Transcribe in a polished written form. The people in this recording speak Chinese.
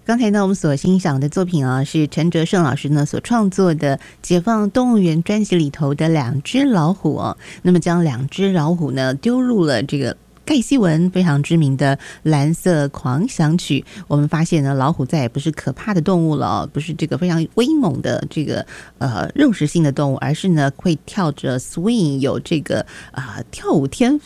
刚才呢，我们所欣赏的作品啊，是陈哲胜老师呢所创作的《解放动物园》专辑里头的两只老虎哦。那么将两只老虎呢丢入了这个盖希文非常知名的蓝色狂想曲，我们发现呢，老虎再也不是可怕的动物了哦，不是这个非常威猛的这个肉食性的动物，而是呢会跳着 swing 有这个跳舞天